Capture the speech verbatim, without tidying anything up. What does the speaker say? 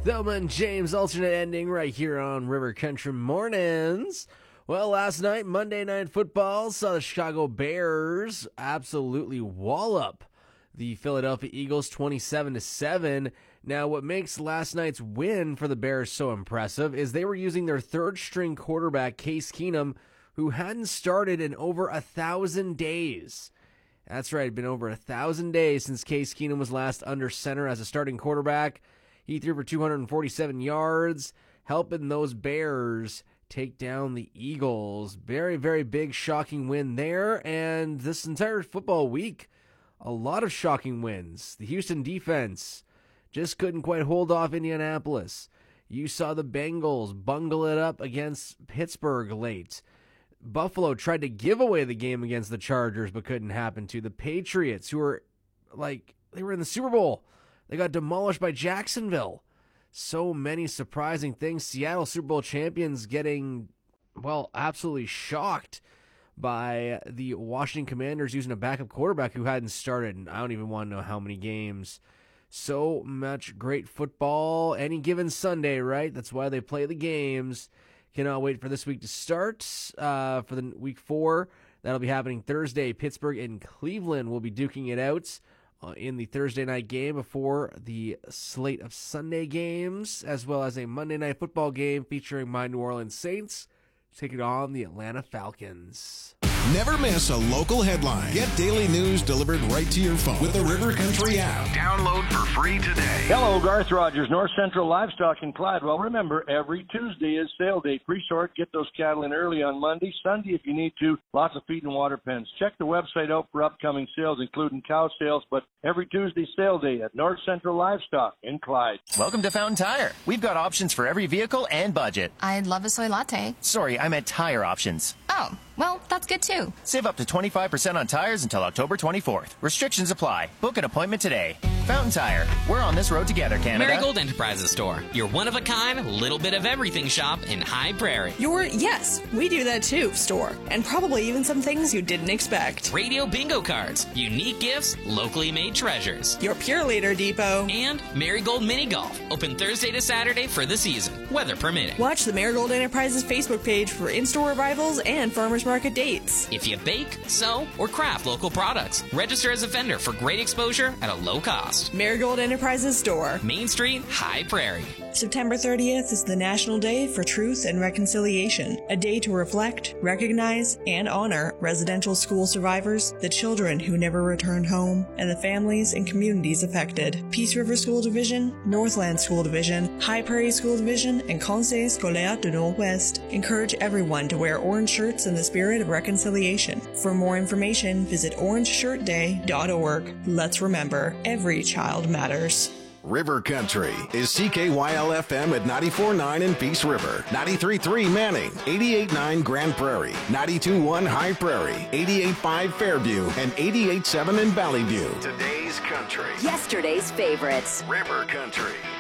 Thelma and James alternate ending right here on River Country Mornings. Well, last night, Monday Night Football saw the Chicago Bears absolutely wallop the Philadelphia Eagles twenty-seven to seven. Now, what makes last night's win for the Bears so impressive is they were using their third-string quarterback, Case Keenum, who hadn't started in over a thousand days. That's right, it's been over a thousand days since Case Keenum was last under center as a starting quarterback. He threw for two hundred forty-seven yards, helping those Bears take down the Eagles. Very, very big, shocking win there. And this entire football week, a lot of shocking wins. The Houston defense just couldn't quite hold off Indianapolis. You saw the Bengals bungle it up against Pittsburgh late. Buffalo tried to give away the game against the Chargers, but couldn't happen to. The Patriots, who were like, they were in the Super Bowl, they got demolished by Jacksonville. So many surprising things. Seattle Super Bowl champions getting, well, absolutely shocked by the Washington Commanders using a backup quarterback who hadn't started, and I don't even want to know how many games. So much great football any given Sunday, right? That's why they play the games. Cannot wait for this week to start. Uh, for the week four, that'll be happening Thursday. Pittsburgh and Cleveland will be duking it out uh, in the Thursday night game before the slate of Sunday games, as well as a Monday night football game featuring my New Orleans Saints taking on the Atlanta Falcons. Never miss a local headline. Get daily news delivered right to your phone with the River Country app. Download for free today. Hello, Garth Rogers, North Central Livestock in Clyde. Well, remember, every Tuesday is sale day. Pre-sort, get those cattle in early on Monday. Sunday, if you need to, lots of feed and water pens. Check the website out for upcoming sales, including cow sales, but every Tuesday sale day at North Central Livestock in Clyde. Welcome to Fountain Tire. We've got options for every vehicle and budget. I'd love a soy latte. Sorry, I meant tire options. Oh, well, that's good too. Save up to twenty-five percent on tires until October twenty-fourth. Restrictions apply. Book an appointment today. Fountain Tire. We're on this road together, Canada. Marigold Enterprises Store. Your one-of-a-kind, little bit of everything shop in High Prairie. Your yes, we do that too store. And probably even some things you didn't expect. Radio bingo cards. Unique gifts. Locally made treasures. Your Pure Leader Depot. And Marigold Mini Golf. Open Thursday to Saturday for the season. Weather permitting. Watch the Marigold Enterprises Facebook page for in-store arrivals and farmers market dates. If you bake, sew, or craft local products, register as a vendor for great exposure at a low cost. Marigold Enterprises Store. Main Street, High Prairie. September thirtieth is the National Day for Truth and Reconciliation, a day to reflect, recognize, and honor residential school survivors, the children who never returned home, and the families and communities affected. Peace River School Division, Northland School Division, High Prairie School Division, and Conseil Scolaire du Nord-Ouest encourage everyone to wear orange shirts in the spirit of reconciliation. For more information, visit orange shirt day dot org. Let's remember, every child matters. River Country is C K Y L F M at ninety-four point nine in Peace River, ninety-three point three Manning, eighty-eight point nine Grand Prairie, ninety-two point one High Prairie, eighty-eight point five Fairview, and eighty-eight point seven in Valley View. Today's country. Yesterday's favorites. River Country.